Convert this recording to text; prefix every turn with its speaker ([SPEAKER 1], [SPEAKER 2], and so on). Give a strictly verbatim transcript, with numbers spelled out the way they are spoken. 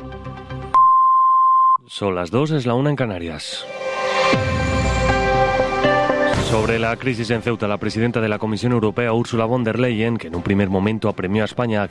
[SPEAKER 1] Son las dos, es la una en Canarias. Sobre la crisis en Ceuta, la presidenta de la Comisión Europea, Ursula von der Leyen, que en un primer momento apremió a España